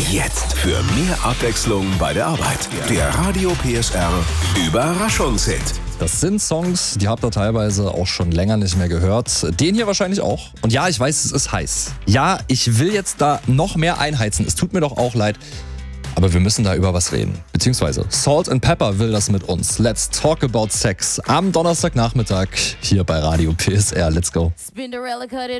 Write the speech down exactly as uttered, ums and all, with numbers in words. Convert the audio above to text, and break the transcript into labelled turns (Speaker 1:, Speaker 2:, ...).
Speaker 1: Jetzt für mehr Abwechslung bei der Arbeit. Der Radio P S R Überraschungshit.
Speaker 2: Das sind Songs, die habt ihr teilweise auch schon länger nicht mehr gehört. Den hier wahrscheinlich auch. Und ja, ich weiß, es ist heiß. Ja, ich will jetzt da noch mehr einheizen. Es tut mir doch auch leid. Aber wir müssen da über was reden. Beziehungsweise Salt and Pepper will das mit uns. Let's talk about sex. Am Donnerstagnachmittag hier bei Radio P S R. Let's go.